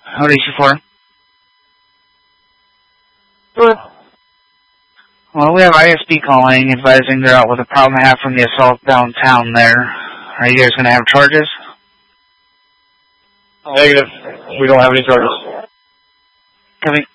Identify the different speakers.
Speaker 1: What is she for?
Speaker 2: Good.
Speaker 1: Well, we have ISB calling, advising they're out with a problem I have from the assault downtown there. Are you guys going to have charges?
Speaker 2: Negative. We don't have any charges.
Speaker 1: Copy.